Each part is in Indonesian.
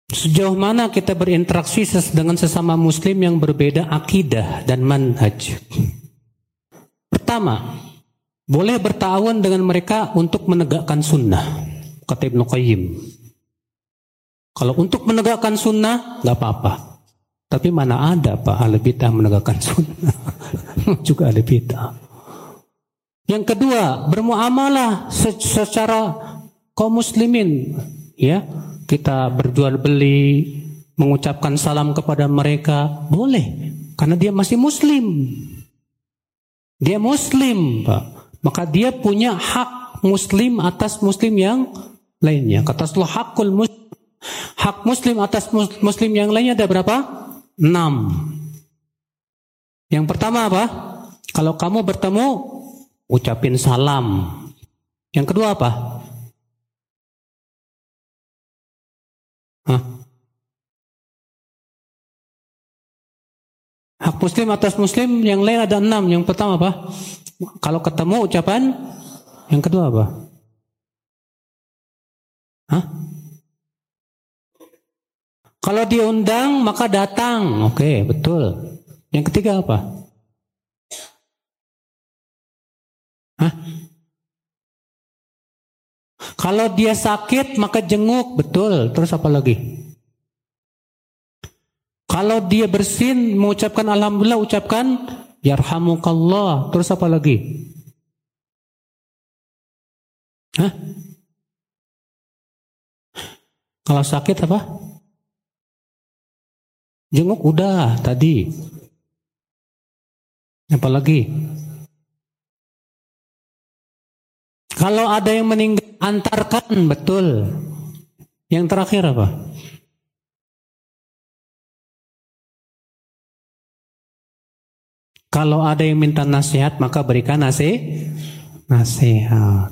Sejauh mana kita berinteraksi dengan sesama muslim yang berbeda akidah dan manhaj? Pertama, boleh bertawun dengan mereka untuk menegakkan sunnah, kata Ibnu Qayyim. Kalau untuk menegakkan sunnah, gak apa-apa. Tapi mana ada Pak ahli bid'ah menegakkan sunnah? Juga ahli bid'ah. Yang kedua, bermuamalah secara kaum muslimin, ya. Kita berjual beli, mengucapkan salam kepada mereka, boleh. Karena dia masih muslim. Dia muslim, Pak. Maka dia punya hak muslim atas muslim yang lainnya. Kata Allah, hak muslim atas muslim yang lainnya ada berapa? 6. Yang pertama apa? Kalau kamu bertemu, ucapin salam. Yang kedua apa? Hak muslim atas muslim yang lain ada 6. Yang pertama apa? Kalau ketemu ucapan. Yang kedua apa? Kalau diundang maka datang. Oke, betul. Yang ketiga apa? Kalau dia sakit maka jenguk. Betul. Terus apa lagi? Kalau dia bersin mengucapkan alhamdulillah, ucapkan yarhamukallah. Terus apa lagi? Kalau sakit apa? Jenguk udah tadi. Apa lagi? Kalau ada yang meninggal, antarkan. Betul. Yang terakhir apa? Kalau ada yang minta nasihat, maka berikan nasihat.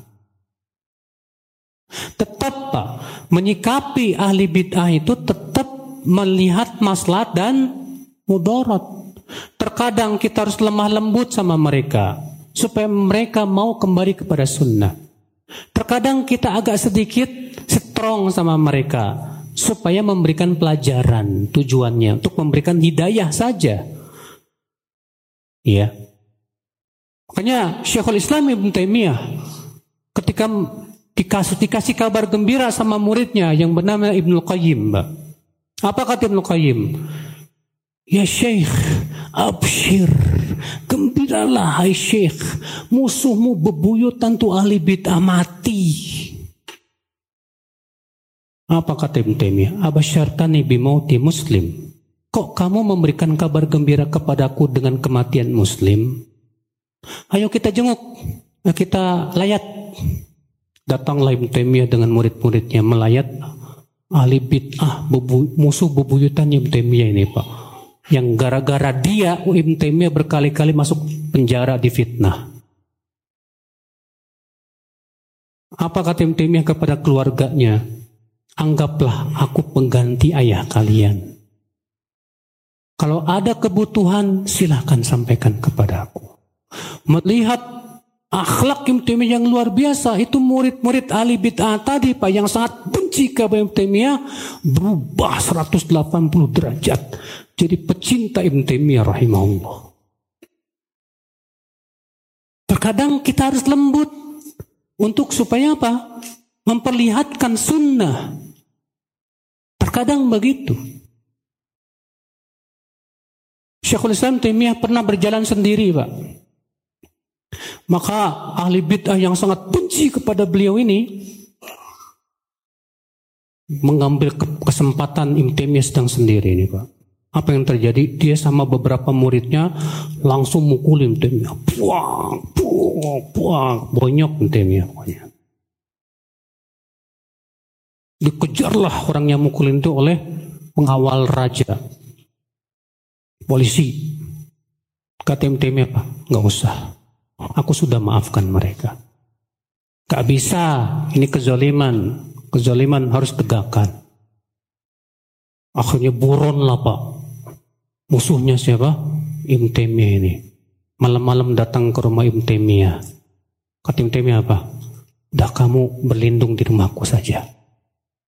Tetap Pak, menyikapi ahli bid'ah itu tetap melihat maslahat dan mudarat. Terkadang kita harus lemah lembut sama mereka, supaya mereka mau kembali kepada sunnah. Terkadang kita agak sedikit strong sama mereka, supaya memberikan pelajaran, tujuannya untuk memberikan hidayah saja. Ya. Makanya Syekhul Islam Ibnu Taimiyah ketika dikasih kabar gembira sama muridnya yang bernama Ibnu Qayyim, Mbak. Apa kata Ibnu Qayyim? Ya Syekh, absyir, gembiralah hai Syekh, musuhmu bebuyutan tu ahli bid'ah mati. Apa kata Ibnu Taimiyah? Abasyartani bimauti muslim. Kok kamu memberikan kabar gembira kepadaku dengan kematian muslim? Ayo kita jenguk, kita layat. Datanglah Ibnu Taimiyah dengan murid-muridnya melayat ahli bid'ah, musuh bebuyutan Ibnu Taimiyah ini Pak. Yang gara-gara dia Ibnu Taimiyah berkali-kali masuk penjara di fitnah. Apa kata Ibnu Taimiyah kepada keluarganya? Anggaplah aku pengganti ayah kalian. Kalau ada kebutuhan, silahkan sampaikan kepada aku. Melihat akhlak Ibnu Taimiyah yang luar biasa, itu murid-murid ahli bid'ah tadi Pak, yang sangat benci kepada Ibnu Taimiyah, berubah 180 derajat. Jadi pecinta Ibnu Taimiyah rahimahullah. Terkadang kita harus lembut untuk supaya apa? Memperlihatkan sunnah. Terkadang begitu. Syekhul Islam Taimiyah pernah berjalan sendiri Pak. Maka ahli bid'ah yang sangat benci kepada beliau ini mengambil kesempatan Ibnu Taimiyah sedang sendiri ini Pak. Apa yang terjadi? Dia sama beberapa muridnya langsung mukul Ibnu Taimiyah. Puang, puang, puang. Bonyok Ibnu Taimiyah pokoknya. Dikejarlah orang yang mukulin itu oleh pengawal raja. Polisi. Kata Ibnu Taimiyah apa? Nggak usah. Aku sudah maafkan mereka. Gak bisa. Ini kezaliman. Kezaliman harus tegakkan. Akhirnya buron lah Pak. Musuhnya siapa? Ibnu Taimiyah ini. Malam-malam datang ke rumah Ibnu Taimiyah. Kata Ibnu Taimiyah apa? Dah kamu berlindung di rumahku saja.